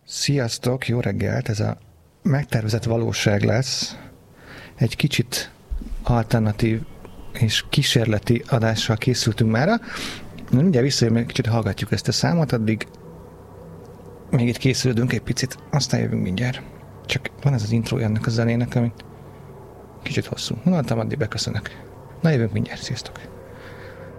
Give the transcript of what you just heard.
Sziasztok, jó reggelt! Ez a megtervezett valóság lesz. Egy kicsit alternatív és kísérleti adással készültünk mára. Mindjárt visszajövünk, kicsit hallgatjuk ezt a számot, addig még itt készülődünk egy picit, aztán jövünk mindjárt. Csak van ez az intro ennek a zenének, amit kicsit hosszú. Mondtam, addig beköszönök. Na, jövünk mindjárt, sziasztok!